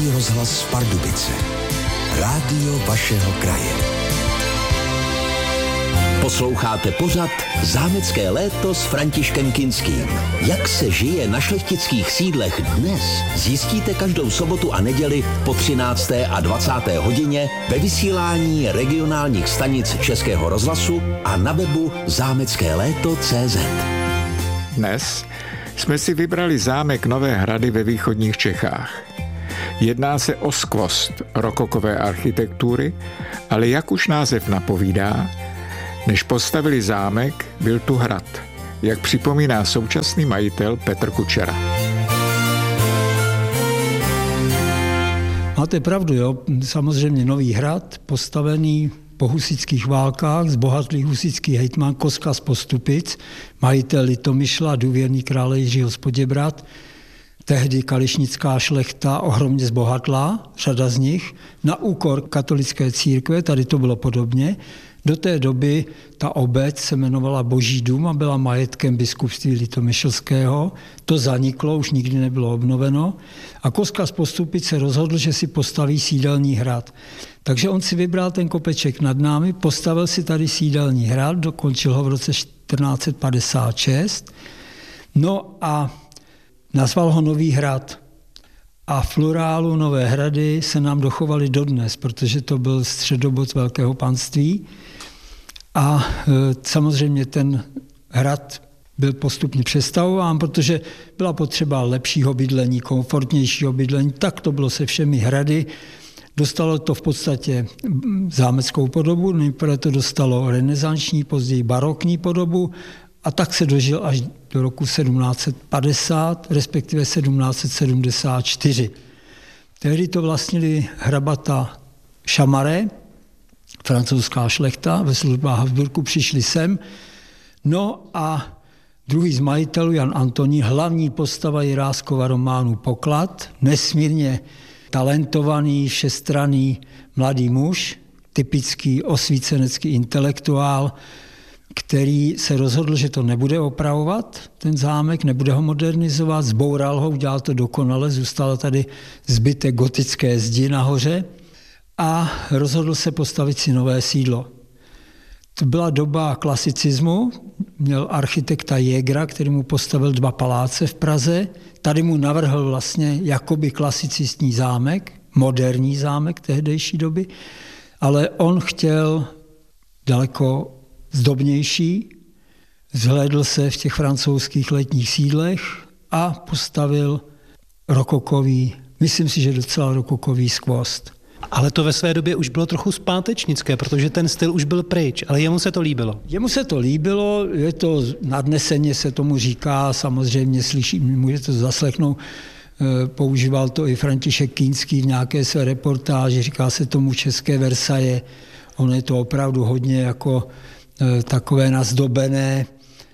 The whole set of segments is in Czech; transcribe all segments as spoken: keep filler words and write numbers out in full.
Rozhlas Pardubice. Rádio vašeho kraje. Posloucháte pořad Zámecké léto s Františkem Kinským. Jak se žije na šlechtických sídlech dnes, zjistíte každou sobotu a neděli po třinácté a dvacáté hodině ve vysílání regionálních stanic Českého rozhlasu a na webu zámecké léto tečka cé zet. Dnes jsme si vybrali zámek Nové Hrady ve východních Čechách. Jedná se o skvost rokokové architektury, ale jak už název napovídá, než postavili zámek, byl tu hrad, jak připomíná současný majitel Petr Kučera. Máte pravdu, jo. Samozřejmě Nový Hrad, postavený po husitských válkách, zbohatlý husitský hejtman Koska z Postupic, majitel Litomyšla, důvěrný krále Jiřího z Poděbrad. Tehdy kališnická šlechta ohromně zbohatla, řada z nich, na úkor katolické církve, tady to bylo podobně. Do té doby ta obec se jmenovala Boží dům a byla majetkem biskupství litomyšlského. To zaniklo, už nikdy nebylo obnoveno. A Koska z Postupic se rozhodl, že si postaví sídelní hrad. Takže on si vybral ten kopeček nad námi, postavil si tady sídelní hrad, dokončil ho v roce čtrnáct set padesát šest. No a nazval ho Nový Hrad. A florálu Nové Hrady se nám dochovaly dodnes, protože to byl středobod Velkého panství. A e, samozřejmě ten hrad byl postupně přestavován, protože byla potřeba lepšího bydlení, komfortnějšího bydlení. Tak to bylo se všemi hrady. Dostalo to v podstatě zámeckou podobu, nejprve to dostalo renesanční, později barokní podobu a tak se dožil až do roku sedmnáct set padesát, respektive sedmnáct set sedmdesát čtyři. Tehdy to vlastnili hrabata Chamaré, francouzská šlechta, ve službách Habsburku přišli sem. No a druhý z majitelů, Jan Antonín, hlavní postava Jiráskova románu Poklad, nesmírně talentovaný, všestranný mladý muž, typický osvícenecký intelektuál, který se rozhodl, že to nebude opravovat, ten zámek, nebude ho modernizovat, zboural ho, udělal to dokonale, zůstala tady zbytek gotické zdi nahoře a rozhodl se postavit si nové sídlo. To byla doba klasicismu, měl architekta Jägra, který mu postavil dva paláce v Praze, tady mu navrhl vlastně jakoby klasicistní zámek, moderní zámek tehdejší doby, ale on chtěl daleko zdobnější, zhlédl se v těch francouzských letních sídlech a postavil rokokový, myslím si, že docela rokokový skvost. Ale to ve své době už bylo trochu zpátečnické, protože ten styl už byl pryč, ale jemu se to líbilo. Jemu se to líbilo, je to nadneseně se tomu říká, samozřejmě slyší, můžete to zaslechnout, používal to i František Kinský v nějaké své reportáži, říká se tomu České Versailles, ono je to opravdu hodně jako takové nazdobené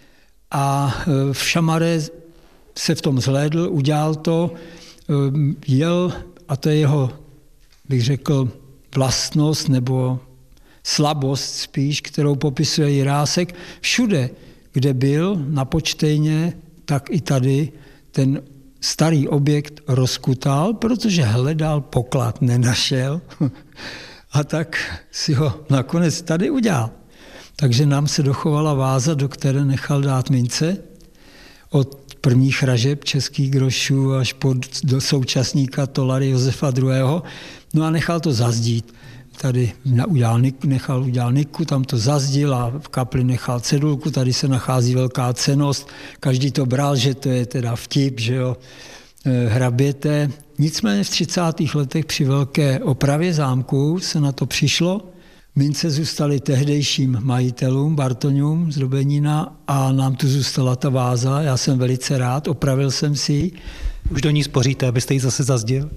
a v Chamaré se v tom zhlédl, udělal to, jel, a to je jeho, bych řekl, vlastnost nebo slabost spíš, kterou popisuje Jirásek, všude, kde byl, na Počtejně, tak i tady ten starý objekt rozkutal, protože hledal poklad, nenašel a tak si ho nakonec tady udělal. Takže nám se dochovala váza, do které nechal dát mince od prvních ražeb českých grošů až po do současníka Tolary Josefa druhého. No a nechal to zazdít. Tady udělal, nechal udělal niku, tam to zazdil a v kapli nechal cedulku, tady se nachází velká cennost. Každý to bral, že to je teda vtip, že jo, hraběte. Nicméně v třicátých letech při velké opravě zámku se na to přišlo. Mince zůstaly tehdejším majitelům, Bartoňům z Dobenína a nám tu zůstala ta váza. Já jsem velice rád, opravil jsem si ji. Už do ní spoříte, abyste ji zase zazdil?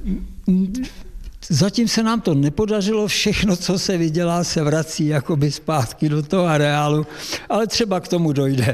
Zatím se nám to nepodařilo, všechno, co se vydělá, se vrací jakoby zpátky do toho areálu, ale třeba k tomu dojde.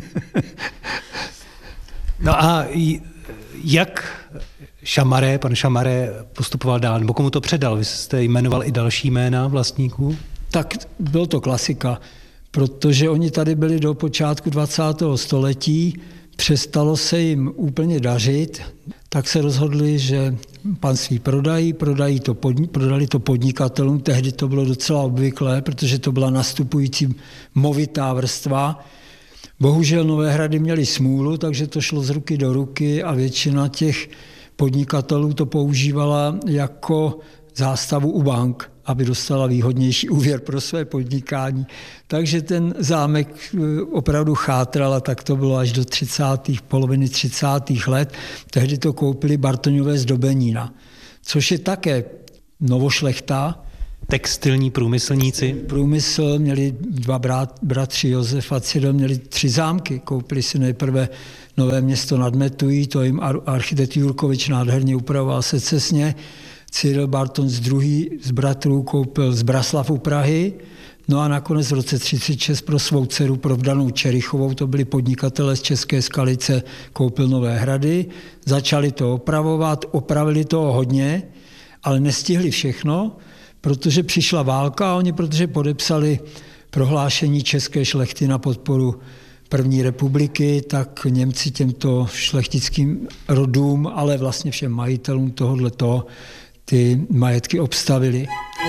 No a jak Chamaré, pan Chamaré postupoval dál, nebo komu to předal? Vy jste jmenoval i další jména vlastníků? Tak bylo to klasika, protože oni tady byli do počátku dvacátého století, přestalo se jim úplně dařit, tak se rozhodli, že panství prodají, prodají to podni- prodali to podnikatelům, tehdy to bylo docela obvyklé, protože to byla nastupující movitá vrstva. Bohužel Nové Hrady měly smůlu, takže to šlo z ruky do ruky a většina těch podnikatelů to používala jako zástavu u bank, aby dostala výhodnější úvěr pro své podnikání. Takže ten zámek opravdu chátral a tak to bylo až do třicátých poloviny třicátých let. Tehdy to koupili Bartoňové z Dobenína, což je také novošlechta. Textilní průmyslníci. Průmysl, měli dva brat, bratři Josef a Cyril, měli tři zámky. Koupili si nejprve Nové Město nad Metují, to jim architekt Jurkovič nádherně upravoval secesně. Cyril Bartoň z druhý z bratrů koupil z Braslav u Prahy, no a nakonec v roce třicet šest pro svou dceru Provdanou Čerichovou, to byli podnikatelé z České Skalice, koupil Nové Hrady, začali to opravovat, opravili toho hodně, ale nestihli všechno, protože přišla válka a oni, protože podepsali prohlášení české šlechty na podporu první republiky, tak Němci těmto šlechtickým rodům, ale vlastně všem majitelům tohoto ty majetky obstavili.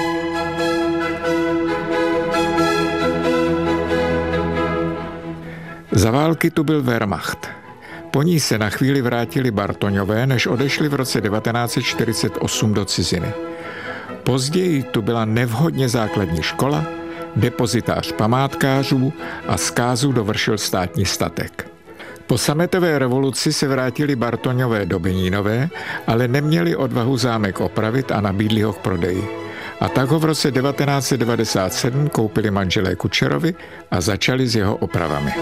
Za války tu byl Wehrmacht. Po ní se na chvíli vrátili Bartoňové, než odešli v roce devatenáct set čtyřicet osm do ciziny. Později tu byla nevhodně základní škola, depozitář památkářů a zkázu dovršil státní statek. Po sametové revoluci se vrátili Bartoňové do Benínové, ale neměli odvahu zámek opravit a nabídli ho k prodeji. A tak ho v roce devatenáct set devadesát sedm koupili manželé Kučerovi a začali s jeho opravami.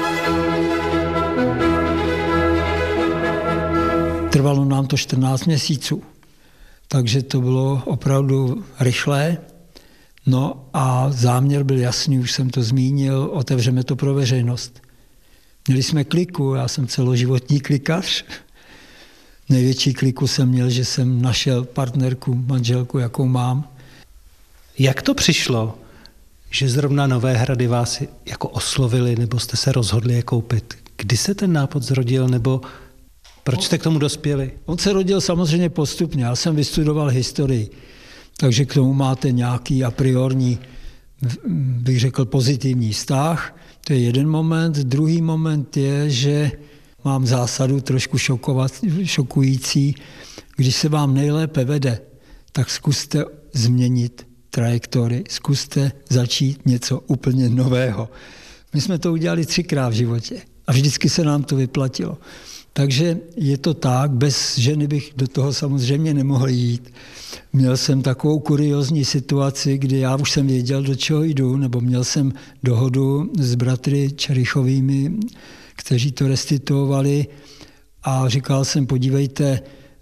Trvalo nám to čtrnáct měsíců, takže to bylo opravdu rychlé. No a záměr byl jasný, už jsem to zmínil, otevřeme to pro veřejnost. Měli jsme kliku, já jsem celoživotní klikař. Největší kliku jsem měl, že jsem našel partnerku, manželku, jakou mám. Jak to přišlo, že zrovna Nové Hrady vás jako oslovili, nebo jste se rozhodli je koupit? Kdy se ten nápad zrodil, nebo proč jste k tomu dospěli? On se rodil samozřejmě postupně. Já jsem vystudoval historii, takže k tomu máte nějaký a priorní, bych řekl, pozitivní vztah. To je jeden moment. Druhý moment je, že mám zásadu trošku šokovat, šokující. Když se vám nejlépe vede, tak zkuste změnit trajektorii, zkuste začít něco úplně nového. My jsme to udělali třikrát v životě a vždycky se nám to vyplatilo. Takže je to tak, bez ženy bych do toho samozřejmě nemohl jít. Měl jsem takovou kuriózní situaci, kdy já už jsem věděl, do čeho jdu, nebo měl jsem dohodu s bratry Čerichovými, kteří to restituovali a říkal jsem, podívejte,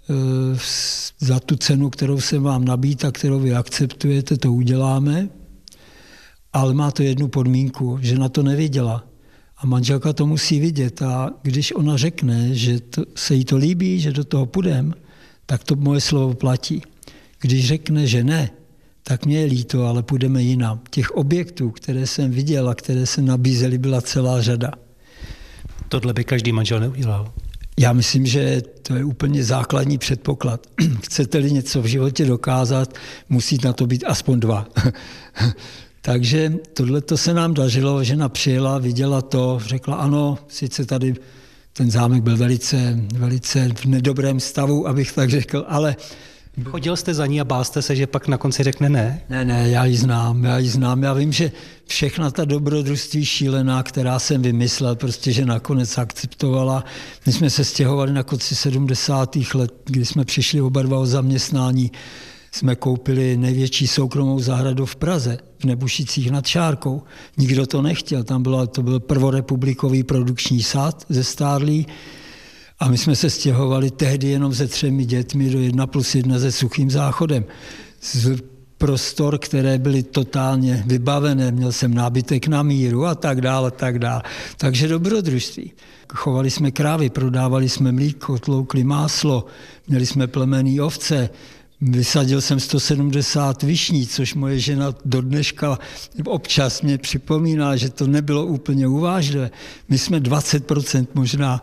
za tu cenu, kterou jsem vám nabít a kterou vy akceptujete, to uděláme, ale má to jednu podmínku, že na to nevěděla. A manželka to musí vidět a když ona řekne, že to, se jí to líbí, že do toho půjdem, tak to moje slovo platí. Když řekne, že ne, tak mě je líto, ale půjdeme jinam. Těch objektů, které jsem viděl a které se nabízely, byla celá řada. Tohle by každý manžel neudělal. Já myslím, že to je úplně základní předpoklad. Chcete-li něco v životě dokázat, musí na to být aspoň dva. Takže tohleto se nám dařilo, žena přijela, viděla to, řekla ano, sice tady ten zámek byl velice, velice v nedobrém stavu, abych tak řekl, ale... Chodil jste za ní a bál jste se, že pak na konci řekne ne? Ne, ne, já ji znám, já ji znám. Já vím, že všechna ta dobrodružství šílená, která jsem vymyslel, prostě, že nakonec akceptovala. My jsme se stěhovali na konci sedmdesátých let, kdy jsme přišli oba dva o zaměstnání, jsme koupili největší soukromou zahradu v Praze, v Nebušicích nad Šárkou. Nikdo to nechtěl, tam bylo, to byl prvorepublikový produkční sad ze Stárlí a my jsme se stěhovali tehdy jenom se třemi dětmi do jedna plus jedna se Suchým záchodem. Z prostor, které byly totálně vybavené, měl jsem nábytek na míru a tak dále, a tak dále. Takže dobrodružství. Chovali jsme krávy, prodávali jsme mlíko, tloukli máslo, měli jsme plemenné ovce, vysadil jsem sto sedmdesát višní, což moje žena do dneška občas mě připomíná, že to nebylo úplně uvážlivé. My jsme dvacet procent možná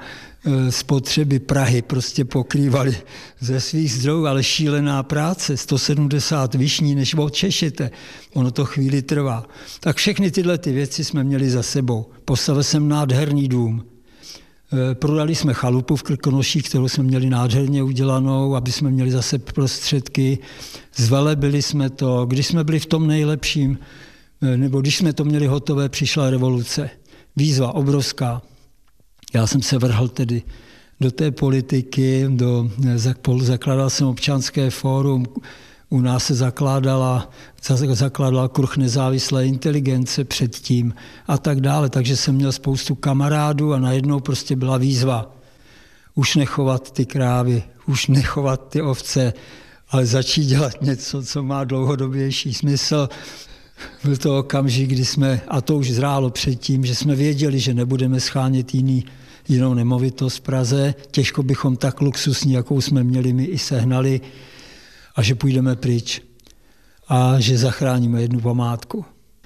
spotřeby Prahy prostě pokrývali ze svých zdrojů, ale šílená práce, sto sedmdesát višní, než odčešete, ono to chvíli trvá. Tak všechny tyhle ty věci jsme měli za sebou. Postavil jsem nádherný dům. Prodali jsme chalupu v Krkonoších, kterou jsme měli nádherně udělanou, aby jsme měli zase prostředky. Zvelebili jsme to. Když jsme byli v tom nejlepším, nebo když jsme to měli hotové, přišla revoluce. Výzva obrovská. Já jsem se vrhl tedy do té politiky, do, zakládal jsem občanské fórum, u nás se zakládala, zakládala kruh nezávislé inteligence předtím a tak dále. Takže jsem měl spoustu kamarádů a najednou prostě byla výzva. Už nechovat ty krávy, už nechovat ty ovce, ale začít dělat něco, co má dlouhodobější smysl. Byl to okamžik, kdy jsme, a to už zrálo předtím, že jsme věděli, že nebudeme schánět jiný, jinou nemovitost v Praze. Těžko bychom tak luxusní, jakou jsme měli my, i sehnali, a že půjdeme pryč a že zachráníme jednu památku.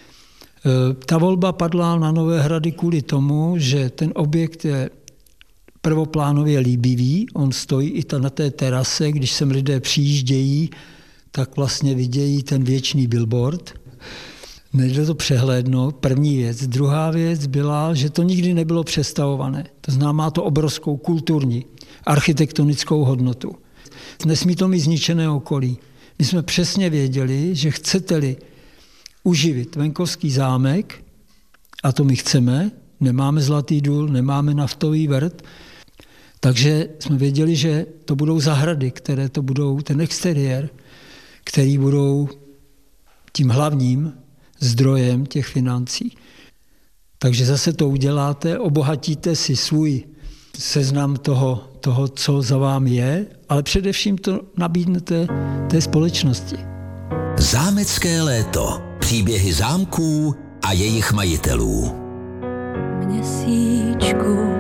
Ta volba padla na Nové Hrady kvůli tomu, že ten objekt je prvoplánově líbivý, on stojí i na té terase, když sem lidé přijíždějí, tak vlastně vidějí ten věčný billboard. Nejde to přehlédnout, první věc. Druhá věc byla, že to nikdy nebylo přestavované. To znamená, má to obrovskou kulturní, architektonickou hodnotu. Nesmí to mít zničené okolí. My jsme přesně věděli, že chcete-li uživit venkovský zámek, a to my chceme, nemáme Zlatý důl, nemáme naftový vrt, takže jsme věděli, že to budou zahrady, které to budou, ten exteriér, který budou tím hlavním zdrojem těch financí. Takže zase to uděláte, obohatíte si svůj seznam toho, toho, co za vám je, ale především to nabídnete té společnosti. Zámecké léto. Příběhy zámků a jejich majitelů. Měsíčku